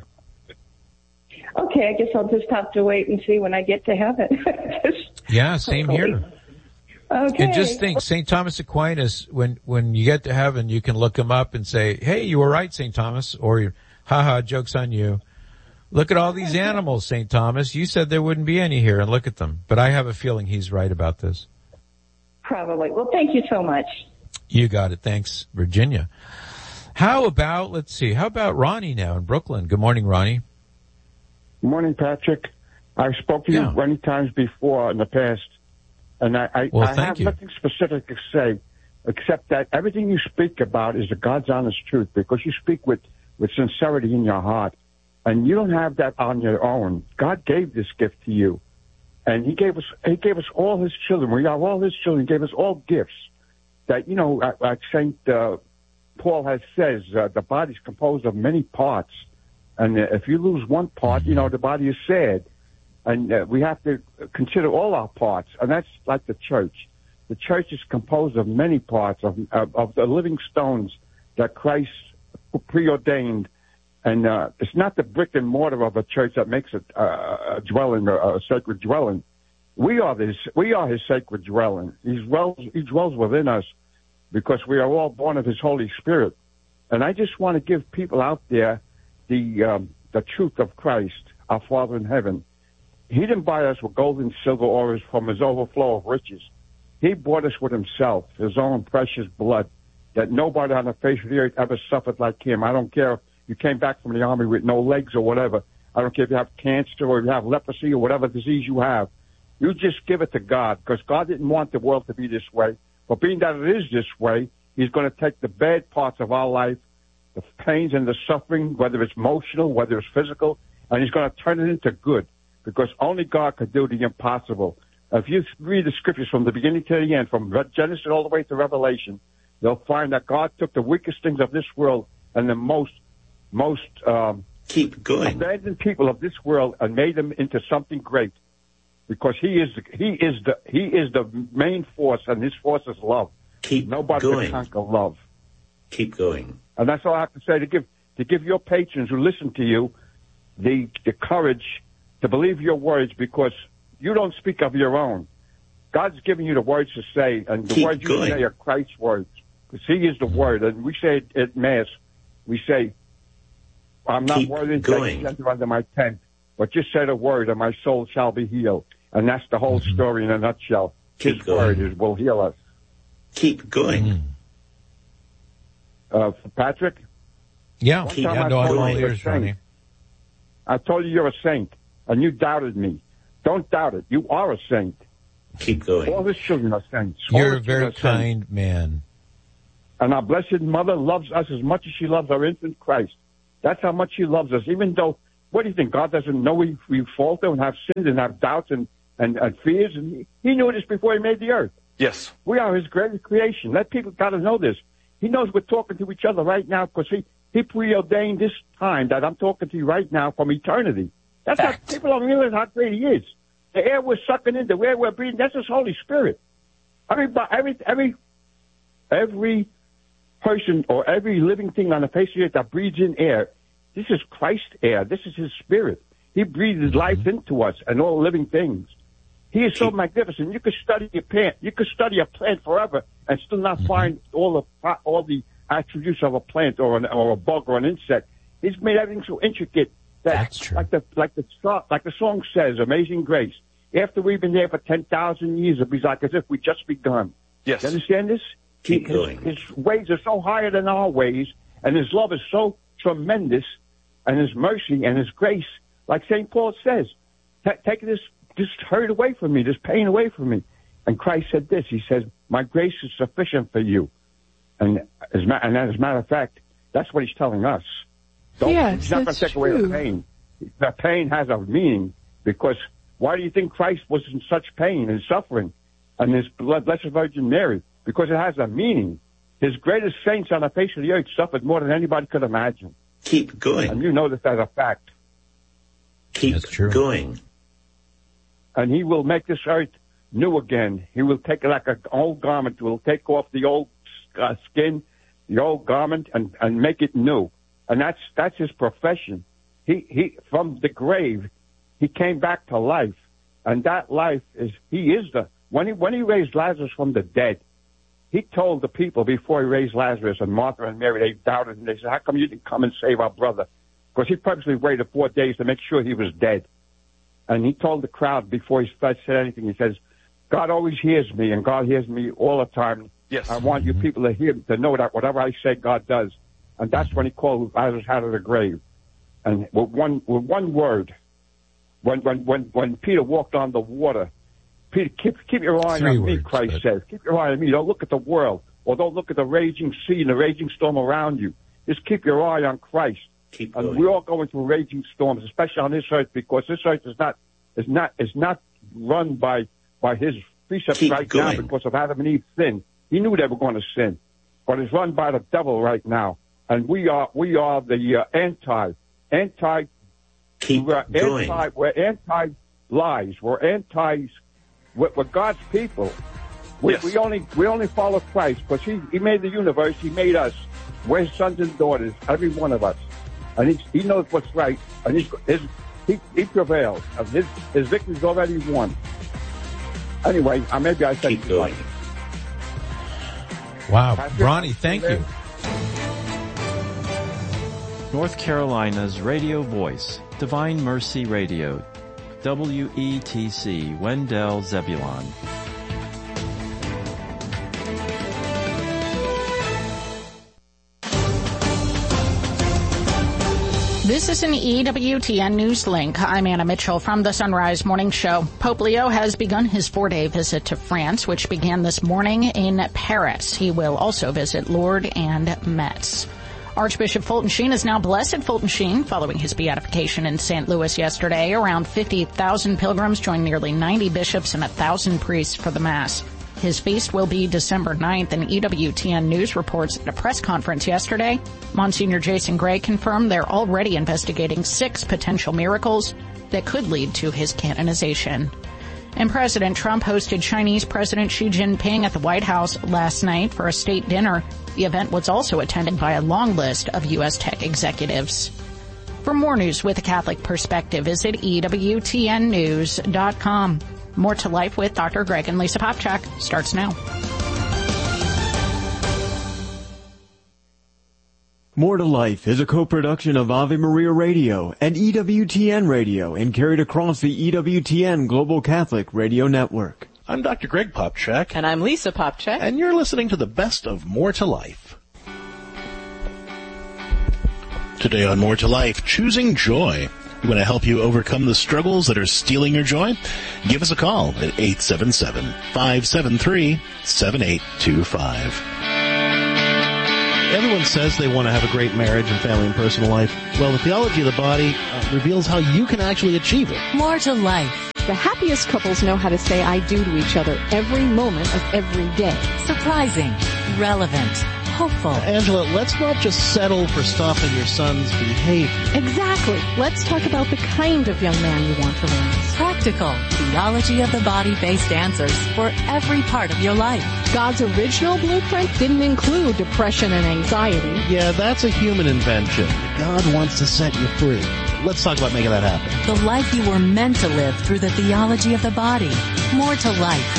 Okay, I guess I'll just have to wait and see when I get to heaven. Yeah, same here. Okay. And just think, Saint Thomas Aquinas, when, when you get to heaven, you can look him up and say, hey, you were right, Saint Thomas, or haha, joke's on you. Look at all these animals, Saint Thomas. You said there wouldn't be any here, and look at them. But I have a feeling he's right about this. Probably. Well, thank you so much. You got it. Thanks, Virginia. How about, let's see, how about Ronnie now in Brooklyn? Good morning, Ronnie. Good morning, Patrick. I've spoken to yeah. you many times before in the past, and I, I, well, I have you. nothing specific to say, except that everything you speak about is the God's honest truth, because you speak with, with sincerity in your heart, and you don't have that on your own. God gave this gift to you. And he gave us, he gave us all his children. We are all his children. He gave us all gifts that, you know, like Saint uh, Paul has says, uh, the body's composed of many parts. And uh, if you lose one part, mm-hmm. you know, the body is sad. And uh, we have to consider all our parts. And that's like the church. The church is composed of many parts, of, of, of the living stones that Christ preordained. And uh, it's not the brick and mortar of a church that makes it uh, a dwelling, a, a sacred dwelling. We are this. We are his sacred dwelling. He dwells, he dwells within us because we are all born of his Holy Spirit. And I just want to give people out there the um, the truth of Christ, our Father in heaven. He didn't buy us with gold and silver or from his overflow of riches. He bought us with himself, his own precious blood, that nobody on the face of the earth ever suffered like him. I don't care if you came back from the army with no legs or whatever. I don't care if you have cancer or you have leprosy or whatever disease you have. You just give it to God, because God didn't want the world to be this way. But being that it is this way, he's going to take the bad parts of our life, the pains and the suffering, whether it's emotional, whether it's physical, and he's going to turn it into good, because only God could do the impossible. If you read the scriptures from the beginning to the end, from Genesis all the way to Revelation, they'll find that God took the weakest things of this world and the most most um, keep going abandoned people of this world and made them into something great, because he is the, he is the he is the main force, and his force is love. Keep Nobody going. can conquer love. Keep going. And that's all I have to say, to give to give your patrons who listen to you the the courage to believe your words, because you don't speak of your own. God's giving you the words to say, and the Keep words going. you say are Christ's words, because he is the word. And we say it at Mass, we say, I'm not Keep worthy to going. enter under my tent, but just say the word and my soul shall be healed. And that's the whole mm-hmm. story in a nutshell. Keep His going. word is, will heal us. Keep going. Mm. Uh, Patrick? Yeah, One keep time I going. told All you you're a ears, saint. Ronnie. I told you you're a saint, and you doubted me. Don't doubt it. You are a saint. Keep going. All his children are saints. You're a very kind man. And our Blessed Mother loves us as much as she loves our infant Christ. That's how much she loves us, even though, what do you think, God doesn't know we, we falter and have sins and have doubts and, and, and fears? And he, he knew this before he made the earth. Yes. We are his greatest creation. Let people got to know this. He knows we're talking to each other right now because he, he preordained this time that I'm talking to you right now from eternity. That's how people don't realize how great he is. The air we're sucking in, the air we're breathing, that's his Holy Spirit. Every, every, every, every person or every living thing on the face of the earth that breathes in air, this is Christ's air. This is his spirit. He breathes his life into us and all living things. He is so magnificent. You could study a plant. You could study a plant forever and still not find all the all the attributes of a plant or an, or a bug or an insect. He's made everything so intricate that, That's true. like the like the like the song says, "Amazing Grace." After we've been there for ten thousand years, it'll be like as if we just begun. Yes. You understand this? Keep his, going. His ways are so higher than our ways, and his love is so tremendous, and his mercy and his grace, like Saint Paul says, take this. This hurt away from me, this pain away from me. And Christ said this, he says, my grace is sufficient for you. And as, and as a matter of fact, that's what he's telling us. Don't, yes, he's not going to take true. away the pain. The pain has a meaning, because why do you think Christ was in such pain and suffering? And his Blessed Virgin Mary? Because it has a meaning. His greatest saints on the face of the earth suffered more than anybody could imagine. Keep going. And you know this as a fact. Keep That's true. going. And he will make this earth new again. He will take it like an old garment. He will take off the old uh, skin, the old garment, and, and make it new. And that's that's his profession. He he from the grave, he came back to life, and that life is he is the when he when he raised Lazarus from the dead, he told the people before he raised Lazarus, and Martha and Mary, they doubted, and they said, "How come you didn't come and save our brother?" Because he purposely waited four days to make sure he was dead. And he told the crowd before he said anything, he says, God always hears me, and God hears me all the time. Yes. I want you people to hear, to know that whatever I say, God does. And that's when he called Lazarus out of the grave. And with one, with one word, when, when, when, when Peter walked on the water, Peter, keep, keep your eye Three on me, words, Christ but... says. Keep your eye on me. Don't look at the world, or don't look at the raging sea and the raging storm around you. Just keep your eye on Christ. Keep and going. we're all going through raging storms, especially on this earth, because this earth is not is not is not run by by his precepts Keep right going. now because of Adam and Eve's sin. He knew they were going to sin, but it's run by the devil right now. And we are we are the uh, anti anti. Keep we're going. anti. We're anti lies. We're anti. We're, we're God's people. We, Yes. we only we only follow Christ because he he made the universe. He made us. We're his sons and daughters, every one of us. And he, he knows what's right, and he's, his, he, he prevails. And his, his victory's already won. Anyway, uh, maybe I said Keep going. Wow. Patrick, Ronnie, thank you. North Carolina's radio voice, Divine Mercy Radio, W E T C, Wendell Zebulon. This is an E W T N News Link. I'm Anna Mitchell from the Sunrise Morning Show. Pope Leo has begun his four-day visit to France, which began this morning in Paris. He will also visit Lourdes and Metz. Archbishop Fulton Sheen is now Blessed Fulton Sheen following his beatification in Saint Louis yesterday. Around fifty thousand pilgrims joined nearly ninety bishops and one thousand priests for the Mass. His feast will be December ninth, and E W T N News reports at a press conference yesterday, Monsignor Jason Gray confirmed they're already investigating six potential miracles that could lead to his canonization. And President Trump hosted Chinese President Xi Jinping at the White House last night for a state dinner. The event was also attended by a long list of U S tech executives. For more news with a Catholic perspective, visit E W T N news dot com. More to Life with Doctor Greg and Lisa Popchak starts now. More to Life is a co-production of Ave Maria Radio and E W T N Radio and carried across the E W T N Global Catholic Radio Network. I'm Doctor Greg Popchak. And I'm Lisa Popchak. And you're listening to the best of More to Life. Today on More to Life, choosing joy. We want to help you overcome the struggles that are stealing your joy. Give us a call at eight seven seven, five seven three, seven eight two five. Everyone says they want to have a great marriage and family and personal life. Well, the Theology of the Body uh, reveals how you can actually achieve it. More to life. The happiest couples know how to say I do to each other every moment of every day. Surprising, relevant, hopeful. Angela, let's not just settle for stopping your son's behavior. Exactly. Let's talk about the kind of young man you want to raise. Practical, Theology of the Body-based answers for every part of your life. God's original blueprint didn't include depression and anxiety. Yeah, that's a human invention. God wants to set you free. Let's talk about making that happen. The life you were meant to live through the Theology of the Body. More to life.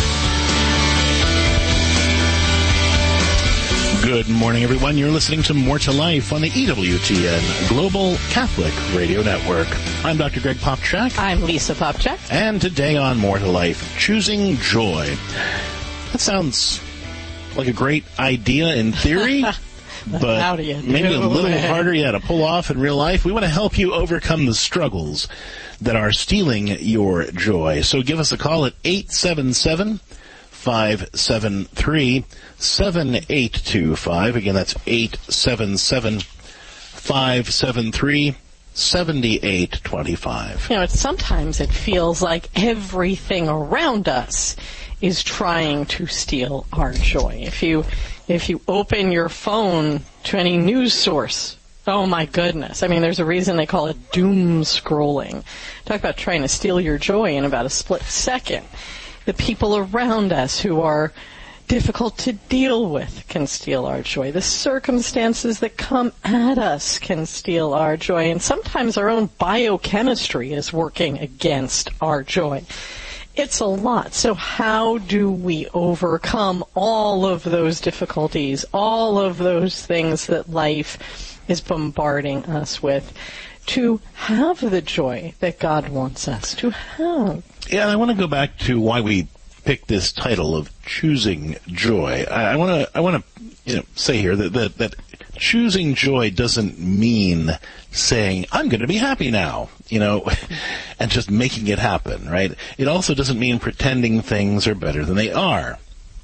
Good morning, everyone. You're listening to More to Life on the E W T N Global Catholic Radio Network. I'm Doctor Greg Popchak. I'm Lisa Popchak. And today on More to Life, choosing joy. That sounds like a great idea in theory, but How do you do maybe a little it? harder yeah, to pull off in real life. We want to help you overcome the struggles that are stealing your joy. So give us a call at eight seven seven, five seven three, seven eight two five. Again, that's eight seven seven, five seven three, seven eight two five. You know, it's, sometimes it feels like everything around us is trying to steal our joy. If you if you open your phone to any news source, oh my goodness. I mean, there's a reason they call it doom scrolling. Talk about trying to steal your joy in about a split second. The people around us who are difficult to deal with can steal our joy. The circumstances that come at us can steal our joy. And sometimes our own biochemistry is working against our joy. It's a lot. So how do we overcome all of those difficulties, all of those things that life is bombarding us with, to have the joy that God wants us to have? Yeah, and I want to go back to why we picked this title of choosing joy. I, I want to I want to you know say here that, that that choosing joy doesn't mean saying I'm going to be happy now, you know, and just making it happen, right? It also doesn't mean pretending things are better than they are.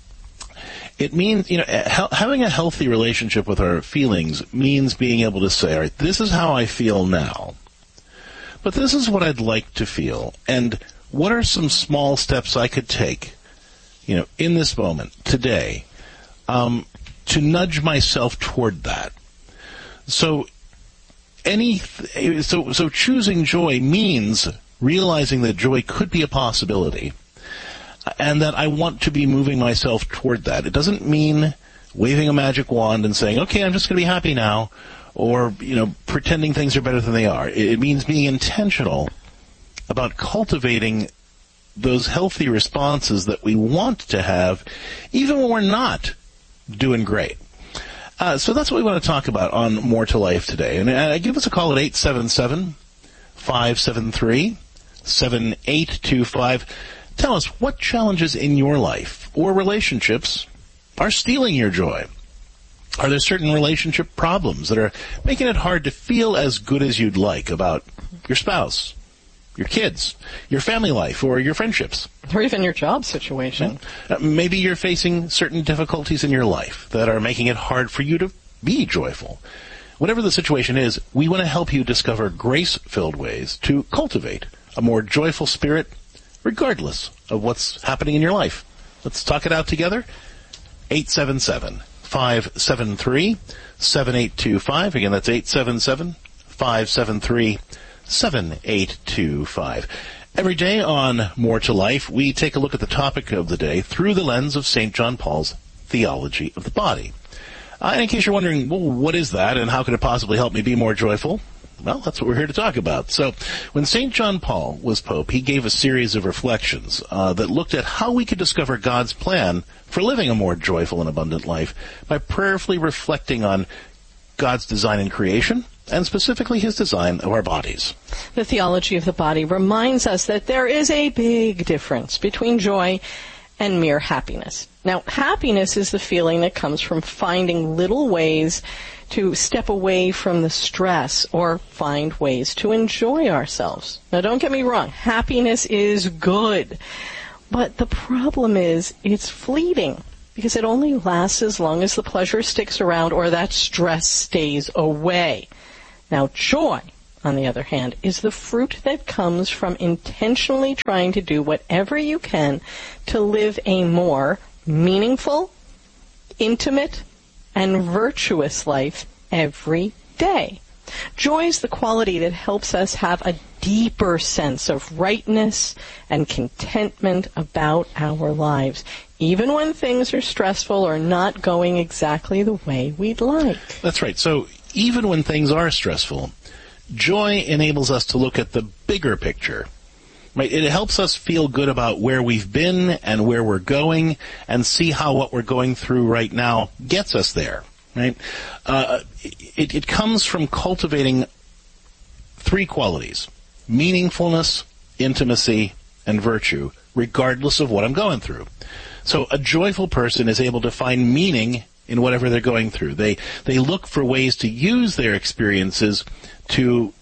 It means, you know, he- having a healthy relationship with our feelings means being able to say, all right, this is how I feel now, but this is what I'd like to feel, and what are some small steps I could take, you know, in this moment, today, um, to nudge myself toward that? So, any, so, so choosing joy means realizing that joy could be a possibility, and that I want to be moving myself toward that. It doesn't mean waving a magic wand and saying, okay, I'm just going to be happy now, or, you know, pretending things are better than they are. It means being intentional about cultivating those healthy responses that we want to have, even when we're not doing great. Uh, so that's what we want to talk about on More to Life today. And uh, give us a call at eight seven seven, five seven three, seven eight two five. Tell us what challenges in your life or relationships are stealing your joy. Are there certain relationship problems that are making it hard to feel as good as you'd like about your spouse, your kids, your family life, or your friendships? Or even your job situation. Uh, maybe you're facing certain difficulties in your life that are making it hard for you to be joyful. Whatever the situation is, we want to help you discover grace-filled ways to cultivate a more joyful spirit regardless of what's happening in your life. Let's talk it out together. eight seven seven, five seven three, seven eight two five. Again, that's eight seven seven, five seven three, seven eight two five. Every day on More to Life, we take a look at the topic of the day through the lens of Saint John Paul's Theology of the Body. Uh, and in case you're wondering, well, what is that and how could it possibly help me be more joyful? Well, that's what we're here to talk about. So, when Saint John Paul was Pope, he gave a series of reflections uh, that looked at how we could discover God's plan for living a more joyful and abundant life by prayerfully reflecting on God's design in creation, and specifically his design of our bodies. The Theology of the Body reminds us that there is a big difference between joy and mere happiness. Now, happiness is the feeling that comes from finding little ways to step away from the stress or find ways to enjoy ourselves. Now, don't get me wrong. Happiness is good. But the problem is it's fleeting because it only lasts as long as the pleasure sticks around or that stress stays away. Now, joy, on the other hand, is the fruit that comes from intentionally trying to do whatever you can to live a more meaningful, intimate, and virtuous life every day. Joy is the quality that helps us have a deeper sense of rightness and contentment about our lives, even when things are stressful or not going exactly the way we'd like. That's right. So even when things are stressful, joy enables us to look at the bigger picture. Right? It helps us feel good about where we've been and where we're going and see how what we're going through right now gets us there. Right? Uh, it, it comes from cultivating three qualities: meaningfulness, intimacy, and virtue, regardless of what I'm going through. So a joyful person is able to find meaning in whatever they're going through. They they look for ways to use their experiences to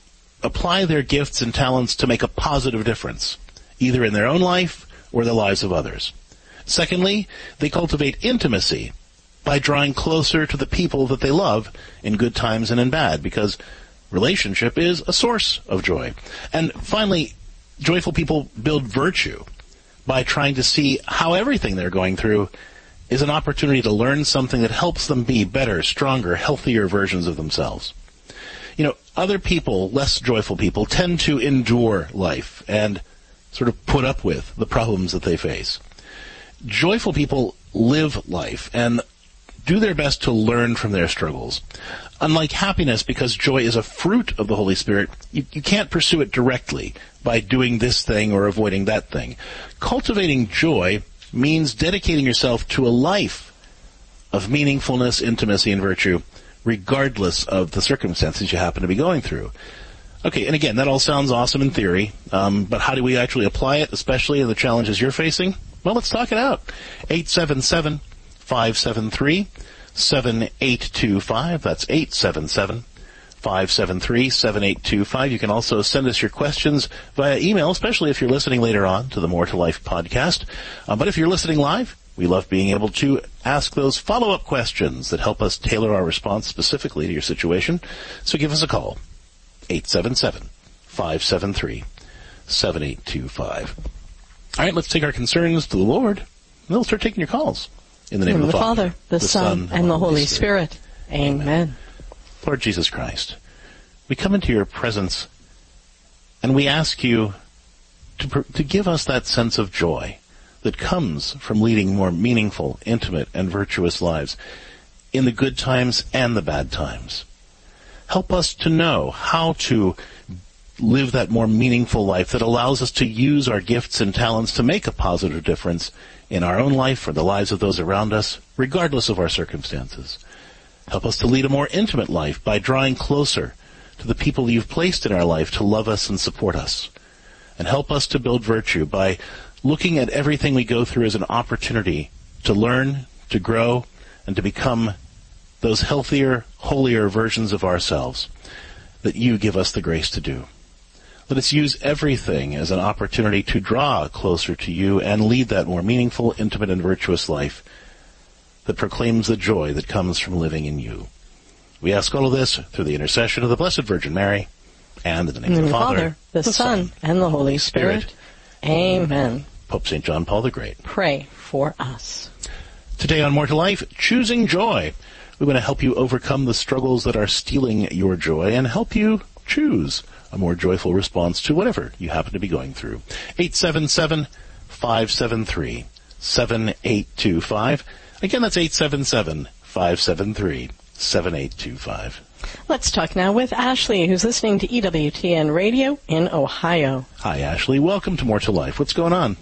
apply their gifts and talents to make a positive difference, either in their own life or the lives of others. Secondly, they cultivate intimacy by drawing closer to the people that they love in good times and in bad, because relationship is a source of joy. And finally, joyful people build virtue by trying to see how everything they're going through is an opportunity to learn something that helps them be better, stronger, healthier versions of themselves. You know, other people, less joyful people, tend to endure life and sort of put up with the problems that they face. Joyful people live life and do their best to learn from their struggles. Unlike happiness, because joy is a fruit of the Holy Spirit, you, you can't pursue it directly by doing this thing or avoiding that thing. Cultivating joy means dedicating yourself to a life of meaningfulness, intimacy, and virtue, regardless of the circumstances you happen to be going through. Okay, and again, that all sounds awesome in theory, um, but how do we actually apply it, especially in the challenges you're facing? Well, let's talk it out. eight seven seven, five seven three, seven eight two five. That's eight seven seven, five seven three, seven eight two five. You can also send us your questions via email, especially if you're listening later on to the More to Life podcast. Uh, but if you're listening live, we love being able to ask those follow-up questions that help us tailor our response specifically to your situation. So give us a call, eight seven seven, five seven three, seven eight two five. All right, let's take our concerns to the Lord, and then we'll start taking your calls. In the name In of the, the Father, Father, the, the Son, and the Holy Spirit. Spirit. Amen. Amen. Lord Jesus Christ, we come into your presence, and we ask you to, to give us that sense of joy that comes from leading more meaningful, intimate, and virtuous lives in the good times and the bad times. Help us to know how to live that more meaningful life that allows us to use our gifts and talents to make a positive difference in our own life or the lives of those around us, regardless of our circumstances. Help us to lead a more intimate life by drawing closer to the people you've placed in our life to love us and support us. And help us to build virtue by looking at everything we go through as an opportunity to learn, to grow, and to become those healthier, holier versions of ourselves that you give us the grace to do. Let us use everything as an opportunity to draw closer to you and lead that more meaningful, intimate, and virtuous life that proclaims the joy that comes from living in you. We ask all of this through the intercession of the Blessed Virgin Mary and in the name in of the, the Father, Father, the, the Son, and the Holy Spirit. Spirit. Amen. Pope Saint John Paul the Great, pray for us. Today on More to Life, choosing joy. We want to help you overcome the struggles that are stealing your joy and help you choose a more joyful response to whatever you happen to be going through. eight seven seven, five seven three, seven eight two five. Again, that's eight seven seven, five seven three, seven eight two five. Let's talk now with Ashley, who's listening to E W T N Radio in Ohio. Hi, Ashley. Welcome to More to Life. What's going on?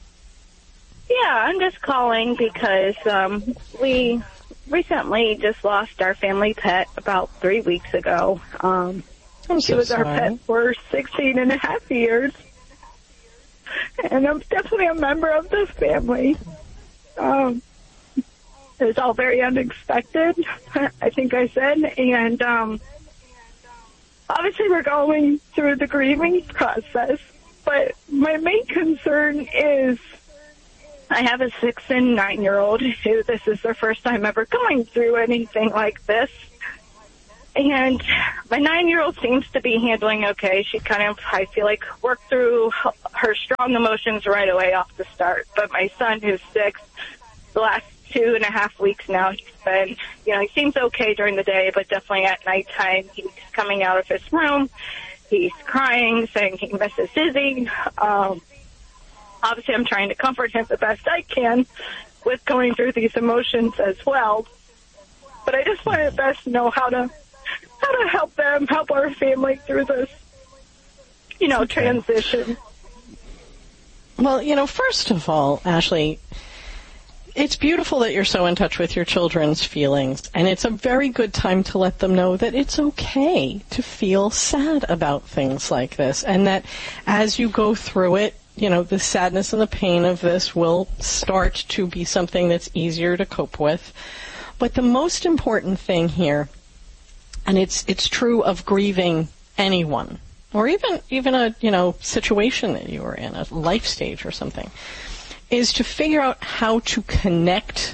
Yeah, I'm just calling because um, we recently just lost our family pet about three weeks ago. Um, I'm so she was sorry. our pet for sixteen and a half years. and I'm definitely a member of this family. Um, it was all very unexpected, I think I said, and um, obviously we're going through the grieving process, but my main concern is I have a six and nine-year-old who this is their first time ever going through anything like this. And my nine-year-old seems to be handling okay. She kind of, I feel like, worked through her strong emotions right away off the start. But my son, who's six, the last two and a half weeks now, he's been, you know, he seems okay during the day, but definitely at nighttime, he's coming out of his room. He's crying, saying he misses Izzy. Um, obviously, I'm trying to comfort him the best I can with going through these emotions as well. But I just want to best know how to how to help them, help our family through this, you know, okay. transition. Well, you know, first of all, Ashley, it's beautiful that you're so in touch with your children's feelings, and it's a very good time to let them know that it's okay to feel sad about things like this, and that as you go through it, you know, the sadness and the pain of this will start to be something that's easier to cope with. But the most important thing here, and it's it's true of grieving anyone, or even even a, you know, situation that you were in, a life stage or something, is to figure out how to connect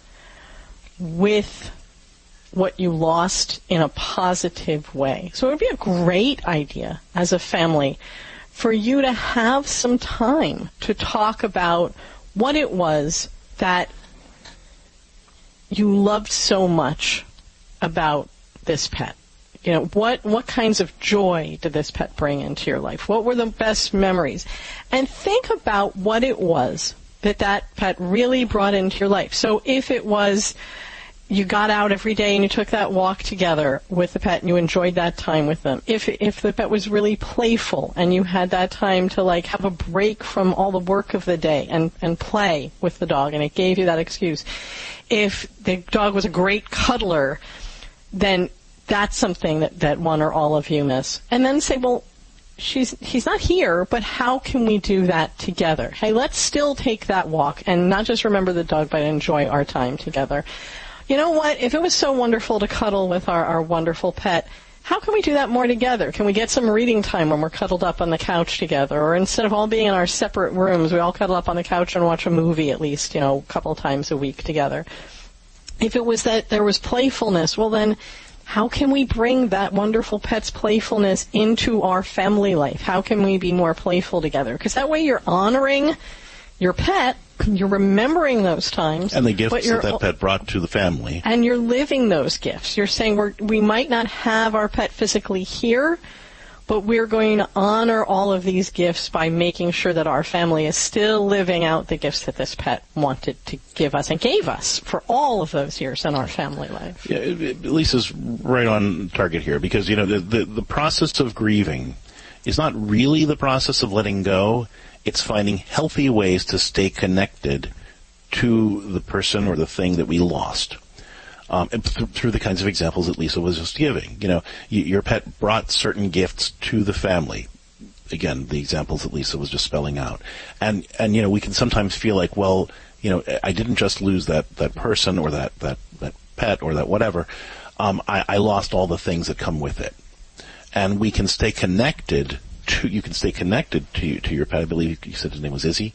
with what you lost in a positive way. So it would be a great idea as a family for you to have some time to talk about what it was that you loved so much about this pet. You know, what, what kinds of joy did this pet bring into your life? What were the best memories? And think about what it was that that pet really brought into your life. So if it was you got out every day and you took that walk together with the pet and you enjoyed that time with them. If if the pet was really playful and you had that time to like have a break from all the work of the day and, and play with the dog and it gave you that excuse. If the dog was a great cuddler, then that's something that, that one or all of you miss. And then say, well, she's he's not here, but how can we do that together? Hey, let's still take that walk and not just remember the dog, but enjoy our time together. You know what? If it was so wonderful to cuddle with our, our wonderful pet, how can we do that more together? Can we get some reading time when we're cuddled up on the couch together? Or instead of all being in our separate rooms, we all cuddle up on the couch and watch a movie at least, you know, a couple times a week together. If it was that there was playfulness, well then, how can we bring that wonderful pet's playfulness into our family life? How can we be more playful together? Because that way you're honoring your pet, you're remembering those times. And the gifts that that pet brought to the family. And you're living those gifts. You're saying we're, we might not have our pet physically here, but we're going to honor all of these gifts by making sure that our family is still living out the gifts that this pet wanted to give us and gave us for all of those years in our family life. Yeah, Lisa's right on target here because, you know, the, the, the process of grieving is not really the process of letting go. It's finding healthy ways to stay connected to the person or the thing that we lost. Um, and th- through the kinds of examples that Lisa was just giving. You know, y- your pet brought certain gifts to the family. Again, the examples that Lisa was just spelling out. And, and, you know, we can sometimes feel like, well, you know, I didn't just lose that, that person or that, that, that pet or that whatever. Um, I, I lost all the things that come with it. And we can stay connected to, you can stay connected to, to your pet. I believe you said his name was Izzy.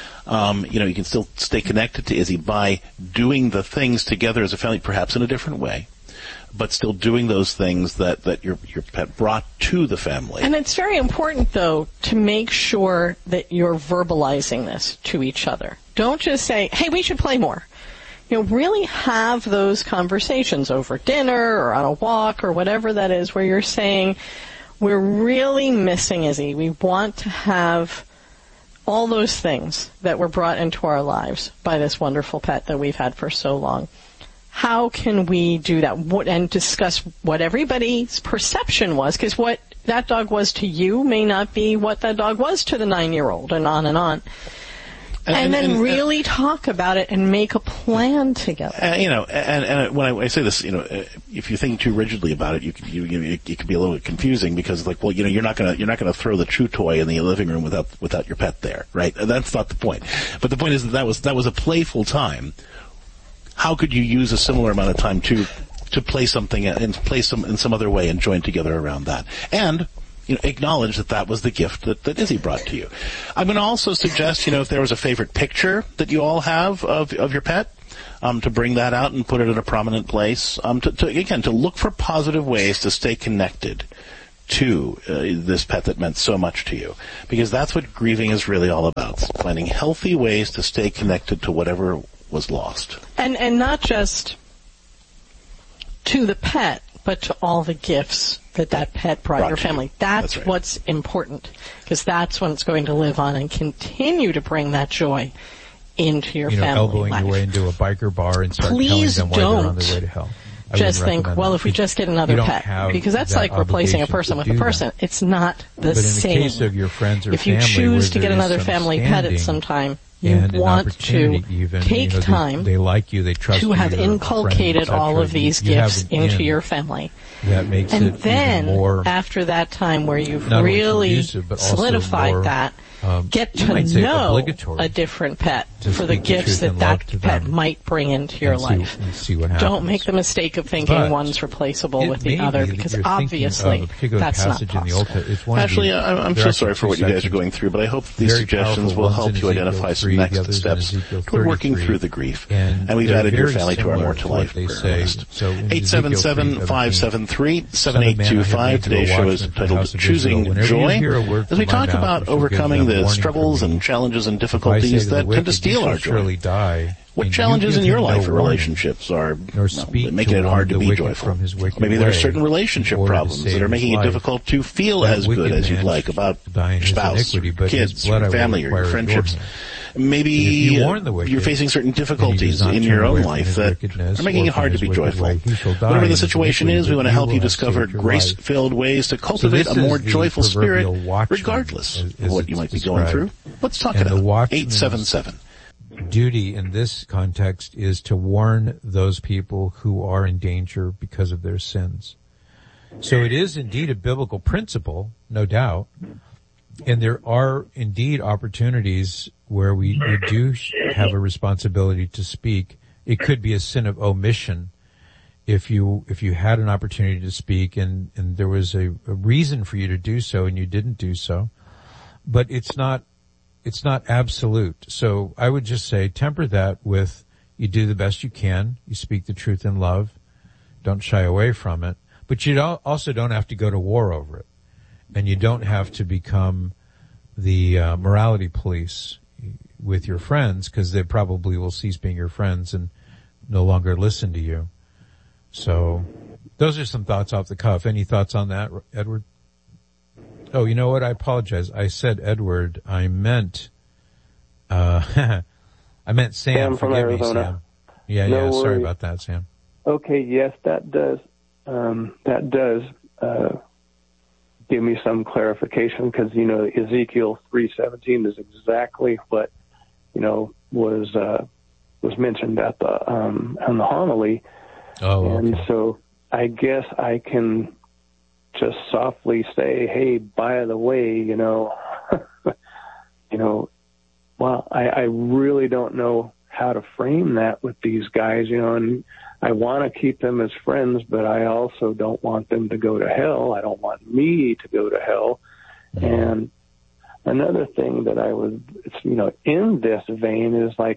Um, you know, you can still stay connected to Izzy by doing the things together as a family, perhaps in a different way, but still doing those things that, that your, your pet brought to the family. And it's very important, though, to make sure that you're verbalizing this to each other. Don't just say, hey, we should play more. You know, really have those conversations over dinner or on a walk or whatever that is where you're saying, we're really missing Izzy. We want to have all those things that were brought into our lives by this wonderful pet that we've had for so long. How can we do that? What, and discuss what everybody's perception was, because what that dog was to you may not be what that dog was to the nine-year-old, and on and on. And, and then and, really and, talk about it and make a plan together. Uh, you know, and, and when I, I say this, you know, uh, if you think too rigidly about it, you can, you, you, it can be a little bit confusing because, like, well, you know, you're not gonna you're not gonna throw the chew toy in the living room without without your pet there, right? And that's not the point. But the point is that that was that was a playful time. How could you use a similar amount of time to to play something and play some in some other way and join together around that? And you know, acknowledge that that was the gift that, that Izzy brought to you. I'm going to also suggest, you know, if there was a favorite picture that you all have of, of your pet, um, to bring that out and put it in a prominent place. Um, to, to, again, to look for positive ways to stay connected to uh, this pet that meant so much to you. Because that's what grieving is really all about. Finding healthy ways to stay connected to whatever was lost. And, and not just to the pet, but to all the gifts that that pet brought, brought your family. That's, that's right. What's important, because that's when it's going to live on and continue to bring that joy into your you know, family elbowing life. your way into a biker bar and start Please telling them don't why they're on their way to hell. I just think, well, that. if we just get another pet, because that's that like replacing a person with a person. That. It's not the but in same. the case of your friends or if you family, choose to get another family pet at some time, you want to even, take you know, time they, they like you, they trust to you, have inculcated all of these you, you gifts into in your family. That makes and it then, even more, after that time where you've really solidified more, that, um, get to know a different pet for the gifts that that pet might bring into your life. See, see what happens. Don't make the mistake of thinking but one's replaceable with the other, because obviously that's not possible. Actually, I'm, I'm so sorry for what you guys are going through, but I hope these suggestions will help you identify some next steps toward working through the grief. And, and we've added your family to our More to Life prayer list. eight seven seven, five seven three, seven eight two five. Today's show is titled Choosing Joy, as we talk about overcoming the struggles and challenges and difficulties that tend to steal our joy. Die, what challenges in your life or relationships are well, making it hard to be joyful? Maybe there are certain relationship problems that are making it difficult to feel as good as you'd like about your spouse, your kids, your family, or your friendships. Maybe you wicked, you're facing certain difficulties in your own life that are making it hard to be joyful. Whatever the situation is, we want to help you discover grace-filled ways to cultivate so a more joyful spirit regardless as, as of what you might be going through. Let's talk it out. eight seven seven. Duty in this context is to warn those people who are in danger because of their sins. So it is indeed a biblical principle, no doubt. And there are indeed opportunities where we, we do have a responsibility to speak. It could be a sin of omission if you if you had an opportunity to speak and, and there was a, a reason for you to do so and you didn't do so. But it's not it's not absolute. So I would just say temper that with you do the best you can, you speak the truth in love, don't shy away from it. But you don't, also don't have to go to war over it. And you don't have to become the uh, morality police with your friends, because they probably will cease being your friends and no longer listen to you. So those are some thoughts off the cuff. Any thoughts on that, Edward? Oh, you know what? I apologize. I said Edward. I meant, uh, I meant Sam. Sam from Forgive Arizona. me, Sam. Yeah, no yeah. worries. Sorry about that, Sam. Okay. Yes, that does. Um, that does. Uh, give me some clarification, because, you know, Ezekiel three seventeen is exactly what, you know, was, uh, was mentioned at the, um, on the homily. Oh, and okay. so I guess I can just softly say, hey, by the way, you know, you know, well, I, I really don't know how to frame that with these guys, you know, and I want to keep them as friends, but I also don't want them to go to hell. I don't want me to go to hell. Mm-hmm. And another thing that I would, it's, you know, in this vein is like,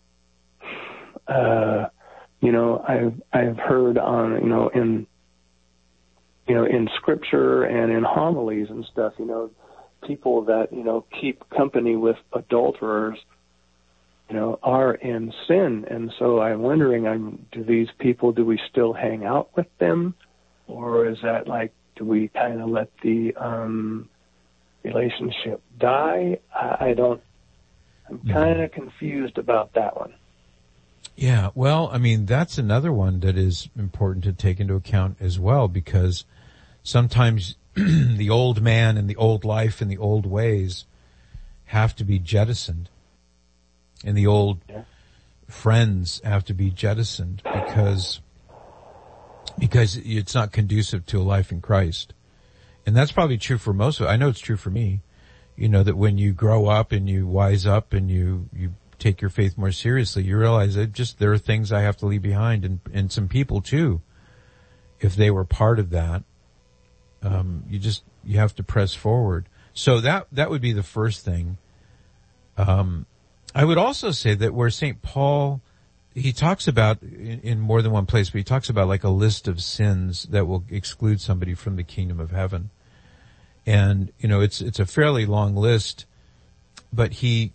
uh, you know, I've, I've heard on, you know, in, you know, in scripture and in homilies and stuff, you know, people that, you know, keep company with adulterers, you know, are in sin. And so I'm wondering, I'm, do these people, do we still hang out with them? Or is that like, do we kind of let the um, relationship die? I, I don't, I'm kind of confused about that one. Yeah, well, I mean, that's another one that is important to take into account as well, because sometimes the old man and the old life and the old ways have to be jettisoned. and the old friends have to be jettisoned because because it's not conducive to a life in Christ. And that's probably true for most of it. I know it's true for me. You know, that when you grow up and you wise up and you, you take your faith more seriously, you realize that just there are things I have to leave behind, and, and some people too, if they were part of that. Um, you just, you have to press forward. So that, that would be the first thing. Um, I would also say that where Saint Paul, he talks about in, in more than one place, but he talks about like a list of sins that will exclude somebody from the kingdom of heaven. And, you know, it's, it's a fairly long list, but he